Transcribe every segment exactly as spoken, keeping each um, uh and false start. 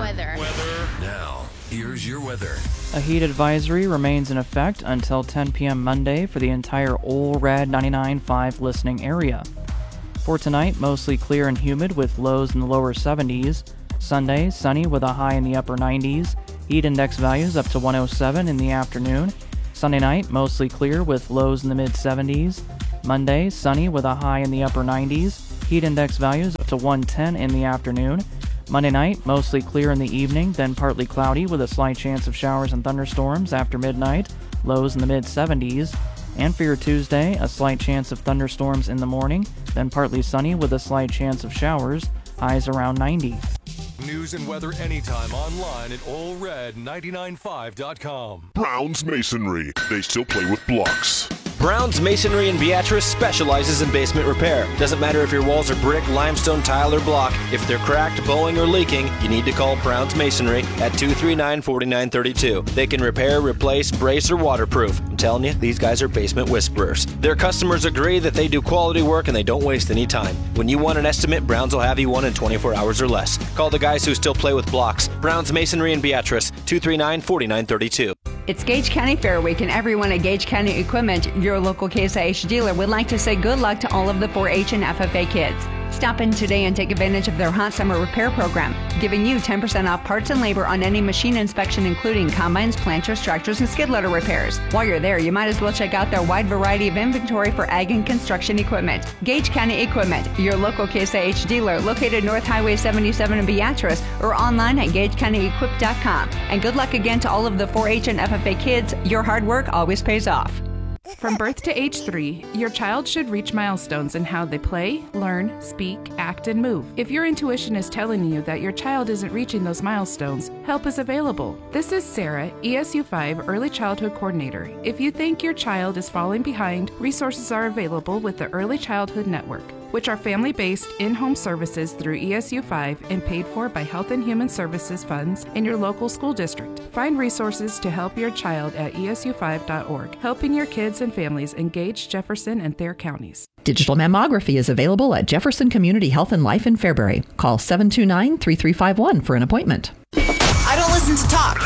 Weather. Weather. Now, here's your weather. A heat advisory remains in effect until ten p.m. Monday for the entire Ole Red ninety-nine point five listening area. For tonight, mostly clear and humid with lows in the lower seventies. Sunday, sunny with a high in the upper nineties. Heat index values up to one oh seven in the afternoon. Sunday night, mostly clear with lows in the mid seventies. Monday, sunny with a high in the upper nineties. Heat index values up to one ten in the afternoon. Monday night, mostly clear in the evening, then partly cloudy with a slight chance of showers and thunderstorms after midnight, lows in the mid seventies. And for your Tuesday, a slight chance of thunderstorms in the morning, then partly sunny with a slight chance of showers, highs around ninety. News and weather anytime online at ole red nine nine five dot com. Brown's Masonry. They still play with blocks. Brown's Masonry in Beatrice specializes in basement repair. Doesn't matter if your walls are brick, limestone, tile, or block. If they're cracked, bowing, or leaking, you need to call Brown's Masonry at two three nine, four nine three two. They can repair, replace, brace, or waterproof. I'm telling you, these guys are basement whisperers. Their customers agree that they do quality work and they don't waste any time. When you want an estimate, Brown's will have you one in twenty-four hours or less. Call the guys who still play with blocks. Brown's Masonry in Beatrice, two three nine, four nine three two. It's Gage County Fair Week, and everyone at Gage County Equipment, your local Case I H dealer, would like to say good luck to all of the four H and F F A kids. Stop in today and take advantage of their hot summer repair program, giving you ten percent off parts and labor on any machine inspection, including combines, planters, tractors, and skid loader repairs. While you're there, you might as well check out their wide variety of inventory for ag and construction equipment. Gage County Equipment, your local Case I H dealer, located North Highway seventy-seven in Beatrice, or online at gage county equip dot com. And good luck again to all of the four H and F F A kids. Your hard work always pays off. From birth to age three, your child should reach milestones in how they play, learn, speak, act, and move. If your intuition is telling you that your child isn't reaching those milestones, help is available. This is Sarah, E S U five Early Childhood Coordinator. If you think your child is falling behind, resources are available with the Early Childhood Network, which are family-based in-home services through E S U five and paid for by Health and Human Services funds in your local school district. Find resources to help your child at E S U five dot org, helping your kids and families engage Jefferson and Thayer counties. Digital mammography is available at Jefferson Community Health and Life in Fairbury. Call seven two nine, three three five one for an appointment. I don't listen to talk.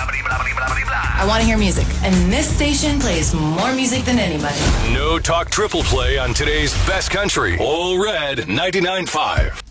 I want to hear music, and this station plays more music than anybody. No talk triple play on today's best country. Ole Red ninety-nine point five.